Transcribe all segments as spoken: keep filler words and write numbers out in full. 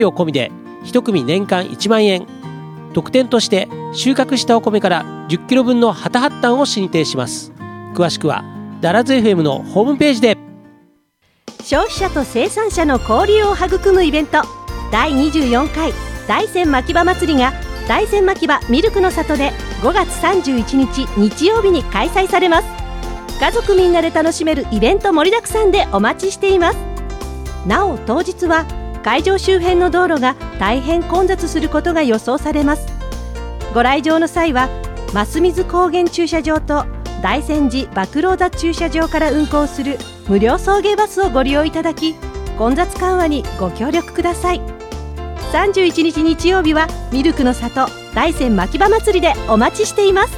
料込みでいち組年間いちまんえん、特典として収穫したお米からじゅっキロぶんのハタハッタンを進呈します。詳しくはダラズ エフエム のホームページで。 消費者と生産者の交流を育むイベント、だいにじゅうよんかい大山牧場祭りが大山牧場ミルクの里でごがつさんじゅういちにち日曜日に開催されます。家族みんなで楽しめるイベント盛りだくさんでお待ちしています。なお当日は会場周辺の道路が大変混雑することが予想されます。ご来場の際は増水高原駐車場と大山寺麦老座駐車場から運行する無料送迎バスをご利用いただき、混雑緩和にご協力ください。さんじゅういちにち日曜日はミルクの里大山牧場祭りでお待ちしています。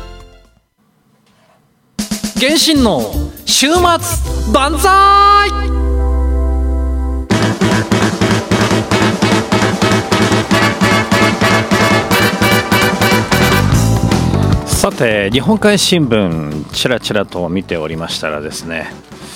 原神の週末万歳。さて、日本海新聞ちらちらと見ておりましたらですね、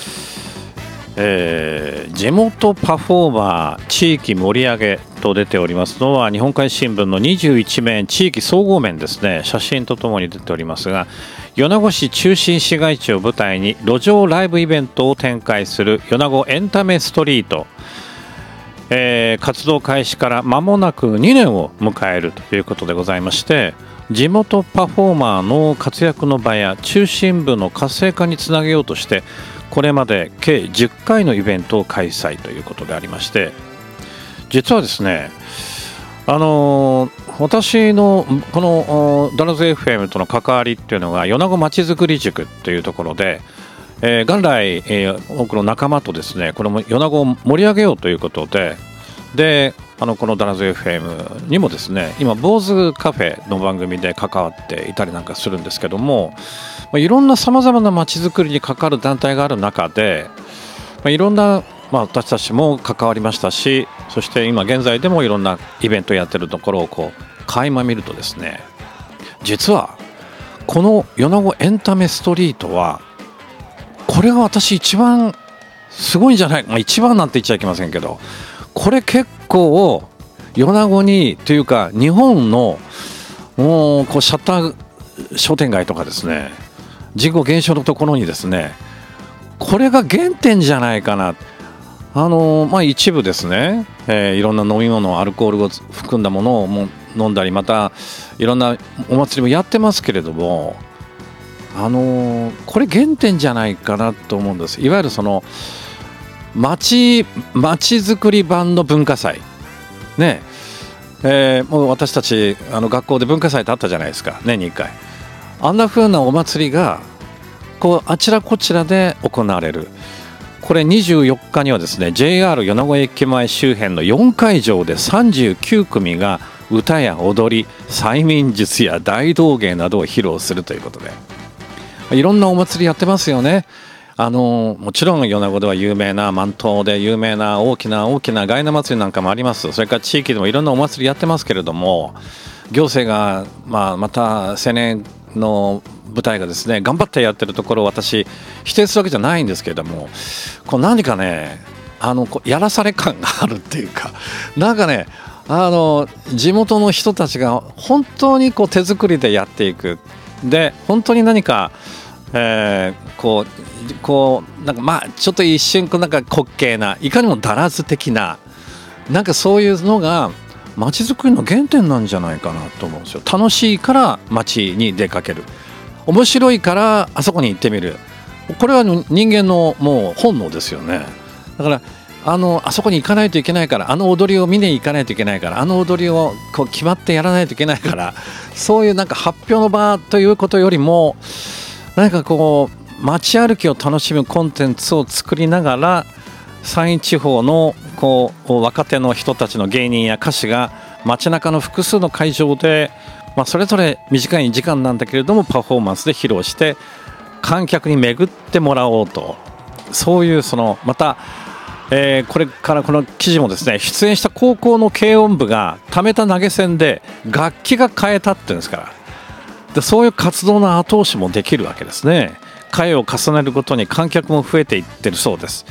えー、地元パフォーマー地域盛り上げと出ておりますのは日本海新聞のにじゅういちめん地域総合面ですね。写真とともに出ておりますが、米子市中心市街地を舞台に路上ライブイベントを展開する米子エンタメストリート、えー、活動開始から間もなくにねんを迎えるということでございまして、地元パフォーマーの活躍の場や中心部の活性化につなげようとしてこれまで計じゅっかいのイベントを開催ということでありまして、実はですね、あのー、私のこのダラズ エフエム との関わりっていうのが米子まちづくり塾というところで、えー、元来、えー、多くの仲間とですねこの米子を盛り上げようということでであのこのダラズ エフエム にもですね今坊主カフェの番組で関わっていたりなんかするんですけども、いろんなさまざまなまちづくりに関わる団体がある中でいろんな、まあ、私たちも関わりましたし、そして今現在でもいろんなイベントをやってるところをこう垣間見るとですね、実はこの米子エンタメストリートはこれが私一番すごいんじゃない、まあ、一番なんて言っちゃいけませんけど、これ結構米子にというか日本のもうこうシャッター商店街とかですね人口減少のところにですねこれが原点じゃないかな。あのまあ、一部ですね、えー、いろんな飲み物アルコールを含んだものをも飲んだりまたいろんなお祭りもやってますけれども、あのこれ原点じゃないかなと思うんです。いわゆるその町町づくり版の文化祭ね、えー、もう私たちあの学校で文化祭ってあったじゃないですか、年にいっかい。あんな風なお祭りがこうあちらこちらで行われる。これにじゅうよっかにはですね ジェイアール 米子駅前周辺のよんかいじょうでさんじゅうきゅうくみが歌や踊り催眠術や大道芸などを披露するということで、いろんなお祭りやってますよね。あのもちろん米子では有名な万灯で有名な大きな大きなガイナ祭りなんかもあります。それから地域でもいろんなお祭りやってますけれども、行政が、まあ、また青年の舞台がですね頑張ってやってるところを私否定するわけじゃないんですけれども、こう何かねあのこうやらされ感があるっていうか、なんかねあの地元の人たちが本当にこう手作りでやっていくで本当に何か、えー、こうこうなんかまあちょっと一瞬こうなんか滑稽ないかにもだらず的ななんかそういうのが街づくりの原点なんじゃないかなと思うんですよ。楽しいから街に出かける、面白いからあそこに行ってみる、これは人間のもう本能ですよね。だからあのあそこに行かないといけないから、あの踊りを見に行かないといけないから、あの踊りをこう決まってやらないといけないから、そういうなんか発表の場ということよりも何かこう街歩きを楽しむコンテンツを作りながら山陰地方のこう若手の人たちの芸人や歌手が街中の複数の会場で、まあ、それぞれ短い時間なんだけれどもパフォーマンスで披露して観客に巡ってもらおうと、そういうそのまた、えー、これからこの記事もですね出演した高校の軽音部がためた投げ銭で楽器が買えたっていうんですから、でそういう活動の後押しもできるわけですね。回を重ねるごとに観客も増えていってるそうです。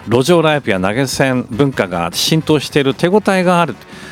路上ライブや投げ銭文化が浸透している手応えがある。